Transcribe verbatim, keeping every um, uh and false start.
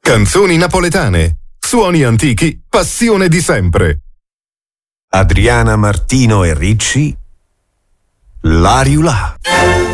Canzoni napoletane, suoni antichi, passione di sempre. Adriana, Martino e Ricci, Lariulà.